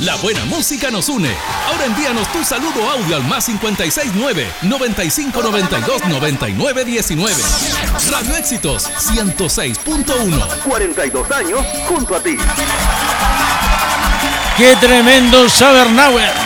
La buena música nos une. Ahora envíanos tu saludo audio al más 569-9592-9919. Radio Éxitos 106.1. 42 años junto a ti. ¡Qué tremendo Sabernauer!